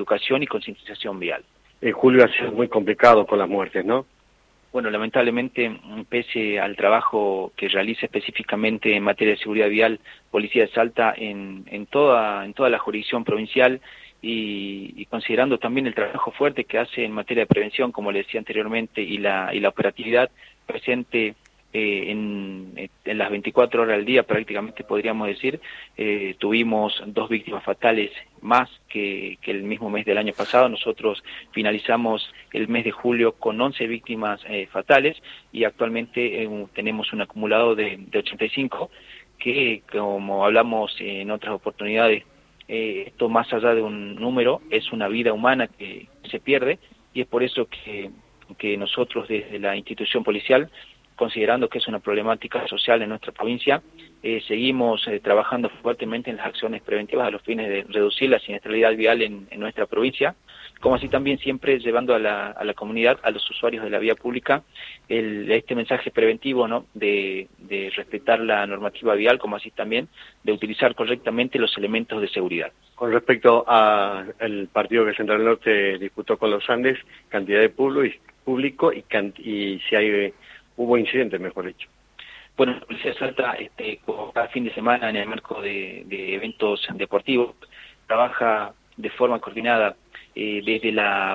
educación y concientización vial. Julio ha sido muy complicado con las muertes, ¿no? Bueno, lamentablemente, pese al trabajo que realiza específicamente en materia de seguridad vial Policía de Salta en toda la jurisdicción provincial y considerando también el trabajo fuerte que hace en materia de prevención, como le decía anteriormente, y la operatividad presente en las 24 horas del día, prácticamente podríamos decir, tuvimos 2 víctimas fatales más que el mismo mes del año pasado. Nosotros finalizamos el mes de julio con 11 víctimas fatales y actualmente tenemos un acumulado de 85, que como hablamos en otras oportunidades, esto más allá de un número, es una vida humana que se pierde, y es por eso que nosotros desde la institución policial, considerando que es una problemática social en nuestra provincia, seguimos trabajando fuertemente en las acciones preventivas a los fines de reducir la siniestralidad vial en nuestra provincia, como así también siempre llevando a la comunidad, a los usuarios de la vía pública, este mensaje preventivo, ¿no?, de respetar la normativa vial, como así también de utilizar correctamente los elementos de seguridad. Con respecto al partido que Central Norte disputó con los Andes, cantidad de público y si hubo incidentes, mejor dicho. Bueno, la Policía de Salta, como cada fin de semana en el marco de eventos deportivos, trabaja de forma coordinada desde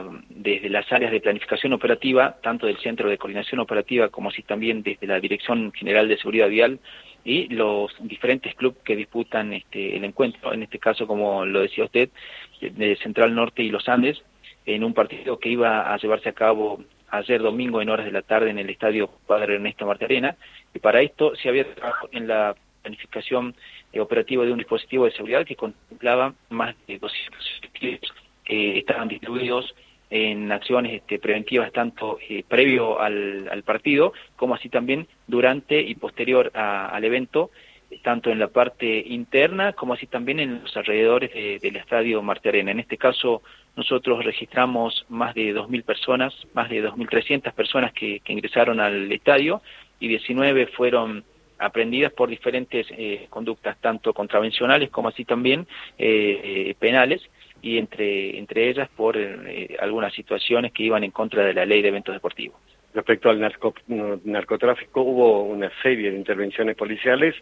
las áreas de planificación operativa, tanto del Centro de Coordinación Operativa como así también desde la Dirección General de Seguridad Vial y los diferentes clubes que disputan el encuentro, en este caso, como lo decía usted, de Central Norte y los Andes, en un partido que iba a llevarse a cabo ayer domingo en horas de la tarde en el Estadio Padre Ernesto Martiarena, y para esto se había trabajado en la planificación operativa de un dispositivo de seguridad que contemplaba más de 200 efectivos que estaban distribuidos en acciones preventivas tanto previo al partido como así también durante y posterior al evento, tanto en la parte interna como así también en los alrededores del Estadio Martiarena. En este caso nosotros registramos más de 2.000 personas, más de 2.300 personas que ingresaron al estadio, y 19 fueron aprendidas por diferentes conductas, tanto contravencionales como así también penales, y entre ellas por algunas situaciones que iban en contra de la ley de eventos deportivos. Respecto al narcotráfico, hubo una serie de intervenciones policiales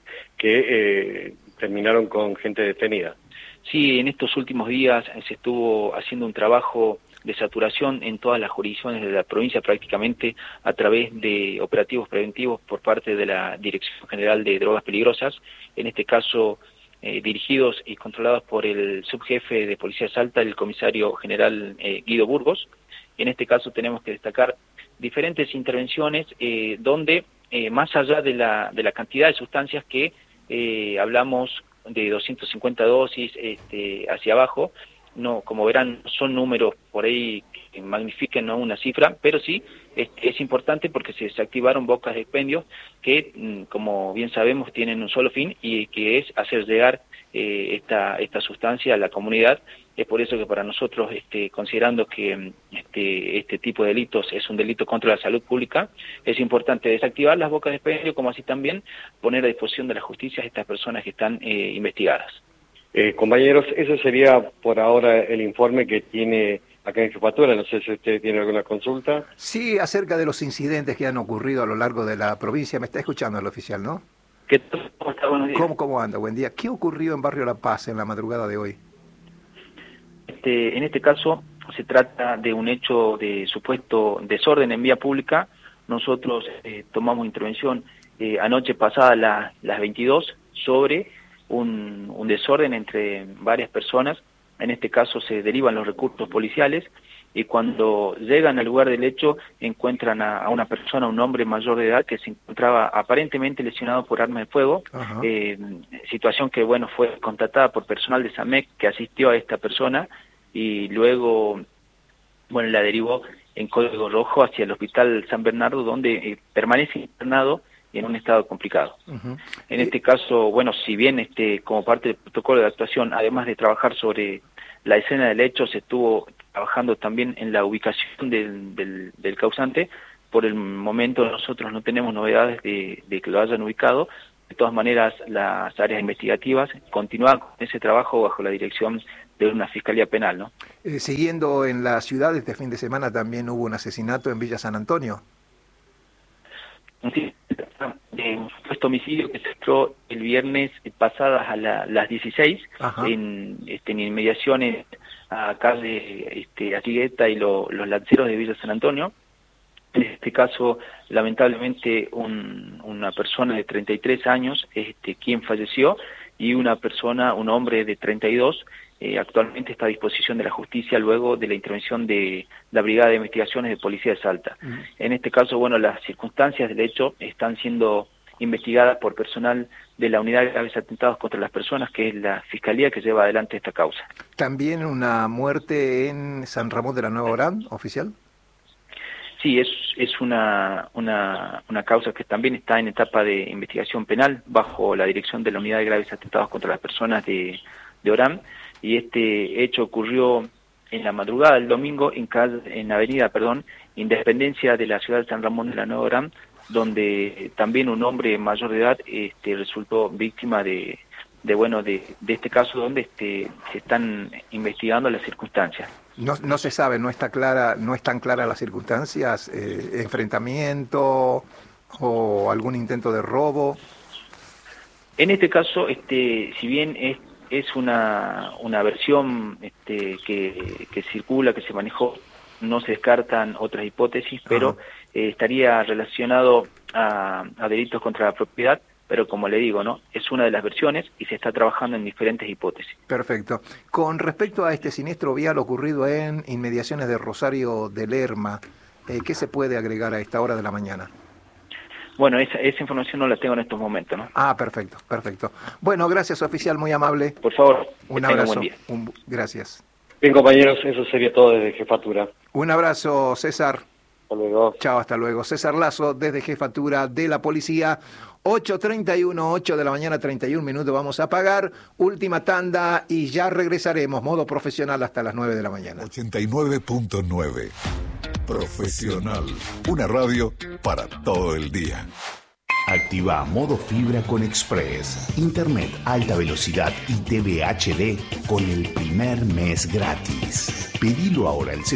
que terminaron con gente detenida. Sí, en estos últimos días se estuvo haciendo un trabajo de saturación en todas las jurisdicciones de la provincia prácticamente a través de operativos preventivos por parte de la Dirección General de Drogas Peligrosas, en este caso dirigidos y controlados por el subjefe de Policía de Salta, el comisario general Guido Burgos. En este caso tenemos que destacar diferentes intervenciones donde más allá de la cantidad de sustancias que hablamos de 250 dosis hacia abajo, no, como verán, son números por ahí que magnifiquen, ¿no?, una cifra, pero sí es importante porque se desactivaron bocas de expendio que, como bien sabemos, tienen un solo fin, y que es hacer llegar esta sustancia a la comunidad. Es por eso que para nosotros, considerando que este tipo de delitos es un delito contra la salud pública, es importante desactivar las bocas de expendio, como así también poner a disposición de la justicia a estas personas que están investigadas. Compañeros, ese sería por ahora el informe que tiene acá en Jefatura. No sé si usted tiene alguna consulta. Sí, acerca de los incidentes que han ocurrido a lo largo de la provincia. Me está escuchando el oficial, ¿no? ¿Cómo está? Buenos días. ¿Cómo anda? Buen día. ¿Qué ocurrió en Barrio La Paz en la madrugada de hoy? En este caso se trata de un hecho de supuesto desorden en vía pública. Nosotros tomamos intervención anoche pasada las 22 sobre un desorden entre varias personas. En este caso se derivan los recursos policiales, y cuando llegan al lugar del hecho encuentran a una persona, un hombre mayor de edad, que se encontraba aparentemente lesionado por arma de fuego, situación que bueno fue contratada por personal de SAMEC que asistió a esta persona y luego bueno la derivó en código rojo hacia el Hospital San Bernardo, donde permanece internado en un estado complicado. En este caso, bueno, si bien como parte del protocolo de actuación, además de trabajar sobre la escena del hecho, se estuvo trabajando también en la ubicación del causante. Por el momento nosotros no tenemos novedades de que lo hayan ubicado, De todas maneras, las áreas investigativas continúan con ese trabajo bajo la dirección de una fiscalía penal, ¿no? Siguiendo en la ciudad, este fin de semana también hubo un asesinato en Villa San Antonio. Sí, un supuesto homicidio que se dio el viernes pasadas a las 16 en inmediaciones a calle Atigueta y los Lanceros de Villa San Antonio. En este caso, lamentablemente, una persona de 33 años quien falleció, y un hombre de 32, actualmente está a disposición de la justicia luego de la intervención de la Brigada de Investigaciones de Policía de Salta. En este caso, bueno, las circunstancias del hecho están siendo investigadas por personal de la Unidad de Graves Atentados contra las Personas, que es la Fiscalía que lleva adelante esta causa. ¿También una muerte en San Ramón de la Nueva Orán, oficial? Sí, es una causa que también está en etapa de investigación penal bajo la dirección de la Unidad de Graves Atentados contra las Personas de Orán, y este hecho ocurrió en la madrugada del domingo en Avenida Independencia de la ciudad de San Ramón de la Nueva Orán, donde también un hombre mayor de edad resultó víctima de este caso, donde se están investigando las circunstancias. No se sabe, no están claras las circunstancias, enfrentamiento o algún intento de robo. En este caso, si bien es una versión que circula, que se manejó, no se descartan otras hipótesis, pero estaría relacionado a delitos contra la propiedad. Pero como le digo, ¿no? Es una de las versiones y se está trabajando en diferentes hipótesis. Perfecto. Con respecto a este siniestro vial ocurrido en inmediaciones de Rosario de Lerma, ¿qué se puede agregar a esta hora de la mañana? Bueno, esa información no la tengo en estos momentos, ¿no? Perfecto. Bueno, gracias, oficial, muy amable. Por favor, un abrazo. Buen día. Gracias. Bien, compañeros, eso sería todo desde Jefatura. Un abrazo, César. Hasta luego. Chao, hasta luego. César Lazo, desde Jefatura de la Policía. 8:31, 8 de la mañana, 31 minutos. Vamos a pagar. Última tanda y ya regresaremos. Modo profesional hasta las 9 de la mañana. 89.9. Profesional. Una radio para todo el día. Activa modo fibra con Express. Internet alta velocidad y TV HD con el primer mes gratis. Pedilo ahora al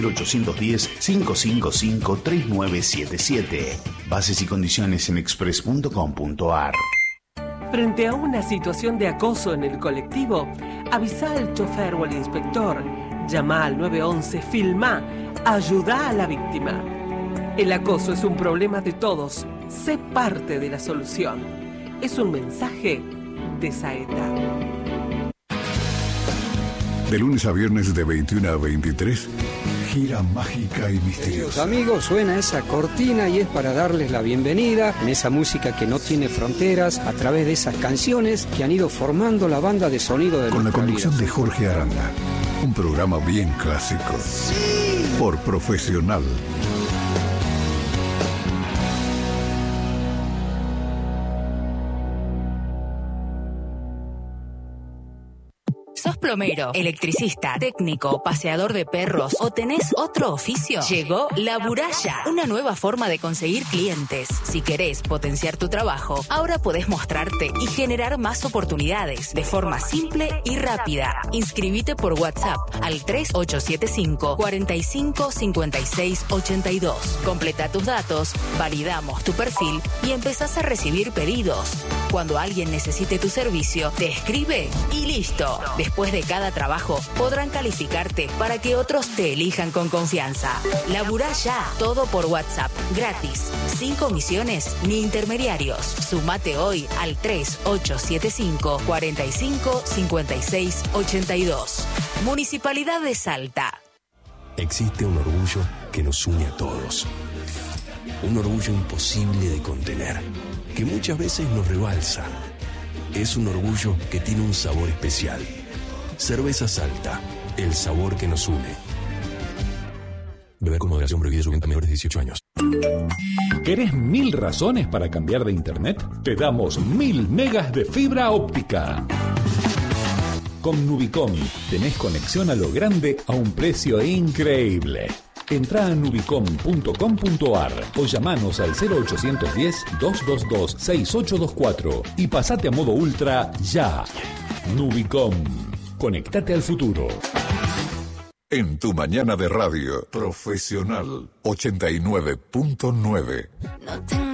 0810-555-3977. Bases y condiciones en express.com.ar. Frente a una situación de acoso en el colectivo, avisa al chofer o al inspector. Llama al 911, filmá, ayuda a la víctima. El acoso es un problema de todos. Sé parte de la solución. Es un mensaje de Saeta. De lunes a viernes de 21 a 23, gira mágica y misteriosa. Amigos, suena esa cortina y es para darles la bienvenida en esa música que no tiene fronteras, a través de esas canciones que han ido formando la banda de sonido de con la conducción de Jorge Aranda. Un programa bien clásico. Sí. Por Profesional. ¿Sos plomero, electricista, técnico, paseador de perros o tenés otro oficio? Llegó La Buralla, una nueva forma de conseguir clientes. Si querés potenciar tu trabajo, ahora podés mostrarte y generar más oportunidades de forma simple y rápida. Inscribite por WhatsApp al 3875 45 56 82. Completa tus datos, validamos tu perfil y empezás a recibir pedidos. Cuando alguien necesite tu servicio, te escribe y listo. Después de cada trabajo, podrán calificarte para que otros te elijan con confianza. Laburá ya, todo por WhatsApp, gratis, sin comisiones ni intermediarios. Sumate hoy al 3875 45 56 82. Municipalidad de Salta. Existe un orgullo que nos une a todos. Un orgullo imposible de contener, que muchas veces nos rebalsa. Es un orgullo que tiene un sabor especial. Cerveza Salta, el sabor que nos une. Beber con moderación, prohibida su venta a menores de 18 años. ¿Querés 1000 razones para cambiar de internet? Te damos 1000 megas de fibra óptica. Con Nubicom tenés conexión a lo grande a un precio increíble. Entrá a nubicom.com.ar o llamanos al 0810-222-6824 y pasate a modo ultra ya. Nubicom. Conectate al futuro. En tu mañana de radio, Profesional 89.9. No tengo